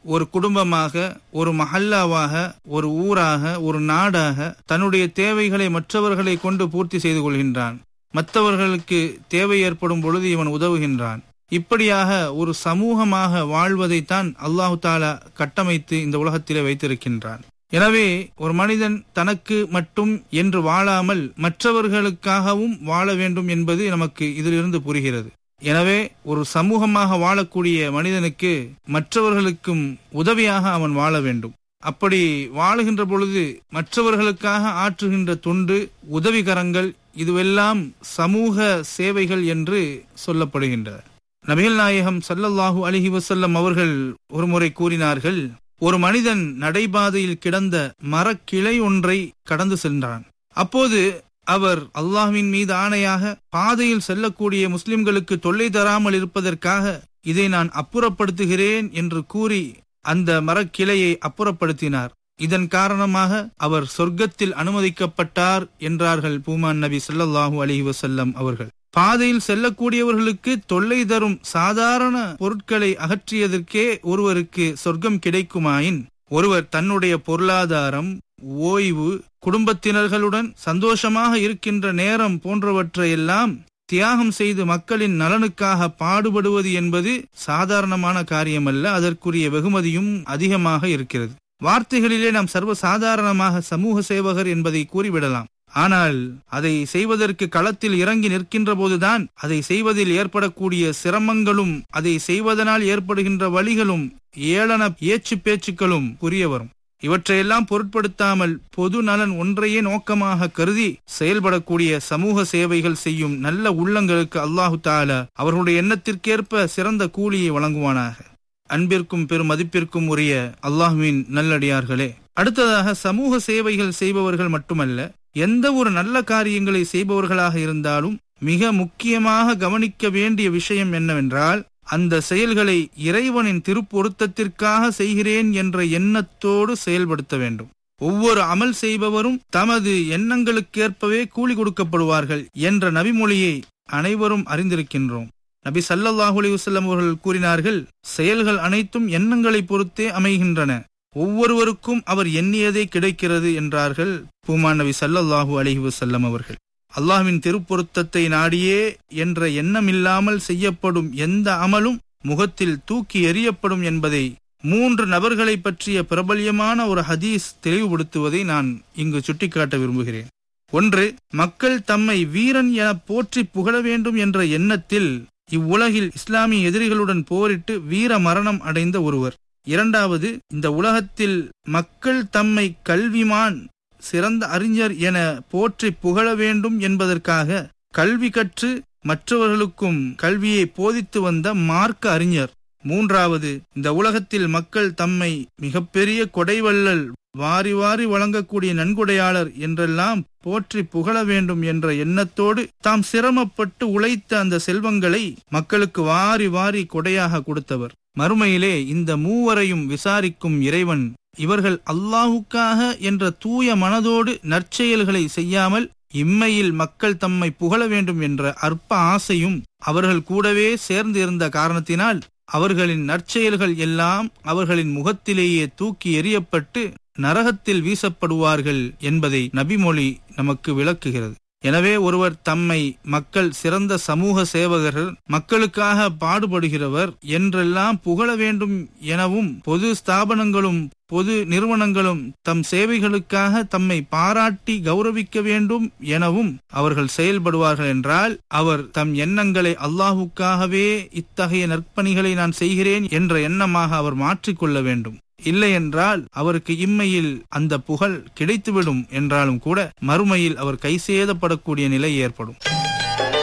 ஒரு குடும்பமாக, ஒரு மஹல்லாவாக, ஒரு ஊராக, ஒரு நாடாக தன்னுடைய தேவைகளை மற்றவர்களை கொண்டு பூர்த்தி செய்து கொள்கின்றான். மற்றவர்களுக்கு தேவை ஏற்படும் பொழுது இவன் உதவுகின்றான். இப்படியாக ஒரு சமூகமாக வாழ்வதைத்தான் அல்லாஹு தாலா கட்டமைத்து இந்த உலகத்திலே வைத்திருக்கின்றான். எனவே ஒரு மனிதன் தனக்கு மட்டும் என்று வாழாமல் மற்றவர்களுக்காகவும் வாழ வேண்டும் என்பது நமக்கு இதிலிருந்து புரிகிறது. எனவே ஒரு சமூகமாக வாழக்கூடிய மனிதனுக்கு மற்றவர்களுக்கும் உதவியாக அவன் வாழ வேண்டும். அப்படி வாழுகின்ற பொழுது மற்றவர்களுக்காக ஆற்றுகின்ற தொண்டு, உதவிகரங்கள், இதுவெல்லாம் சமூக சேவைகள் என்று சொல்லப்படுகின்றன. நபிகள் நாயகம் ஸல்லல்லாஹு அலைஹி வஸல்லம் அவர்கள் ஒருமுறை கூறினார்கள், ஒரு மனிதன் நடைபாதையில் கிடந்த மரக்கிளை ஒன்றை கடந்து சென்றான். அப்போது அவர் அல்லாஹ்வின் மீது ஆணையாக பாதையில் செல்லக்கூடிய முஸ்லிம்களுக்கு தொல்லை தராமல் இருப்பதற்காக இதை நான் அப்புறப்படுத்துகிறேன் என்று கூறி அந்த மரக்கிளையை அப்புறப்படுத்தினார். இதன் காரணமாக அவர் சொர்க்கத்தில் அனுமதிக்கப்பட்டார் என்றார்கள் பூமான் நபி ஸல்லல்லாஹு அலைஹி வஸல்லம் அவர்கள். பாதையில் செல்லக்கூடியவர்களுக்கு தொல்லை தரும் சாதாரண பொருட்களை அகற்றியதற்கே ஒருவருக்கு சொர்க்கம் கிடைக்குமாயின், ஒருவர் தன்னுடைய பொருளாதாரம், ஓய்வு, குடும்பத்தினர்களுடன் சந்தோஷமாக இருக்கின்ற நேரம் போன்றவற்றையெல்லாம் தியாகம் செய்து மக்களின் நலனுக்காக பாடுபடுவது என்பது சாதாரணமான காரியமல்ல. அதற்குரிய வெகுமதியும் அதிகமாக இருக்கிறது. வார்த்தைகளிலே நாம் சர்வசாதாரணமாக சமூக சேவகர் என்பதை கூறிவிடலாம். ஆனால் அதை செய்வதற்கு களத்தில் இறங்கி நிற்கின்ற போதுதான் அதை செய்வதில் ஏற்படக்கூடிய சிரமங்களும், அதை செய்வதனால் ஏற்படுகின்ற வழிகளும், ஏளன ஏச்சு பேச்சுக்களும் புரிய வரும். இவற்றையெல்லாம் பொருட்படுத்தாமல் பொது நலன் ஒன்றையே நோக்கமாக கருதி செயல்படக்கூடிய சமூக சேவைகள் செய்யும் நல்ல உள்ளங்களுக்கு அல்லாஹு தஆலா அவர்களுடைய எண்ணத்திற்கேற்ப சிறந்த கூலியை வழங்குவானாக. அன்பிற்கும் பெரும் மதிப்பிற்கும் உரிய அல்லாஹ்வின் நல்லடியார்களே, அடுத்ததாக சமூக சேவைகள் செய்பவர்கள் மட்டுமல்ல, எந்த ஒரு நல்ல காரியங்களை செய்பவர்களாக இருந்தாலும் மிக முக்கியமாக கவனிக்க வேண்டிய விஷயம் என்னவென்றால், அந்த செயல்களை இறைவனின் திருப்பொருத்தத்திற்காக செய்கிறேன் என்ற எண்ணத்தோடு செயல்படுத்த வேண்டும். ஒவ்வொரு அமல் செய்பவரும் தமது எண்ணங்களுக்கேற்பவே கூலி கொடுக்கப்படுவார்கள் என்ற நபிமொழியை அனைவரும் அறிந்திருக்கின்றோம். நபி ஸல்லல்லாஹு அலைஹி வஸல்லம் அவர்கள் கூறினார்கள், செயல்கள் அனைத்தும் எண்ணங்களை பொறுத்தே அமைகின்றன. ஒவ்வொருவருக்கும் அவர் எண்ணியதே கிடைக்கிறது என்றார்கள் பூமான் நபி ஸல்லல்லாஹு அலைஹி வஸல்லம் அவர்கள். அல்லாஹ்வின் திருப்பொருத்தத்தை நாடியே என்ற எண்ணமில்லாமல் செய்யப்படும் எந்த அமலும் முகத்தில் தூக்கி எறியப்படும் என்பதை 3 நபர்களை பற்றிய பிரபல்யமான ஒரு ஹதீஸ் தெளிவுபடுத்துவதை நான் இங்கு சுட்டிக்காட்ட விரும்புகிறேன். 1, மக்கள் தம்மை வீரன் என போற்றி புகழ வேண்டும் என்ற எண்ணத்தில் இவ்வுலகில் இஸ்லாமிய எதிரிகளுடன் போரிட்டு வீர மரணம் அடைந்த ஒருவர். 2வது, இந்த உலகத்தில் மக்கள் தம்மை கல்விமான், சிறந்த அறிஞர் என போற்றி புகழ வேண்டும் என்பதற்காக கல்வி கற்று மற்றவர்களுக்கும் கல்வியை போதித்து வந்த மார்க்க அறிஞர். 3வது, இந்த உலகத்தில் மக்கள் தம்மை மிகப்பெரிய கொடைவள்ளல், வாரி வாரி வழங்கக்கூடிய நன்கொடையாளர் என்றெல்லாம் போற்றி புகழ வேண்டும் என்ற எண்ணத்தோடு தாம் சிரமப்பட்டு உழைத்த அந்த செல்வங்களை மக்களுக்கு வாரி வாரி கொடையாக கொடுத்தவர். மறுமையிலே இந்த மூவரையும் விசாரிக்கும் இறைவன், இவர்கள் அல்லாஹுக்காக என்ற தூய மனதோடு நற்செயல்களை செய்யாமல் இம்மையில் மக்கள் தம்மை புகழ வேண்டும் என்ற அற்ப ஆசையும் அவர்கள் கூடவே சேர்ந்து இருந்த காரணத்தினால் அவர்களின் நற்செயல்கள் எல்லாம் அவர்களின் முகத்திலேயே தூக்கி எறியப்பட்டு நரகத்தில் வீசப்படுவார்கள் என்பதை நபிமொழி நமக்கு விளக்குகிறது. எனவே ஒருவர் தம்மை மக்கள் சிறந்த சமூக சேவகர்கள், மக்களுக்காக பாடுபடுகிறவர் என்றெல்லாம் புகழ வேண்டும் எனவும், பொது ஸ்தாபனங்களும் பொது நிறுவனங்களும் தம் சேவைகளுக்காக தம்மை பாராட்டி கௌரவிக்க வேண்டும் எனவும் அவர்கள் செயல்படுவார்கள் என்றால், அவர் தம் எண்ணங்களை அல்லாஹுக்காகவே இத்தகைய நற்பணிகளை நான் செய்கிறேன் என்ற எண்ணமாக அவர் மாற்றிக்கொள்ள வேண்டும். இல்லை என்றால் அவருக்கு இம்மையில் அந்த புகழ் கிடைத்துவிடும் என்றாலும் கூட மறுமையில் அவர் கைசேதப்படக்கூடிய நிலை ஏற்படும்.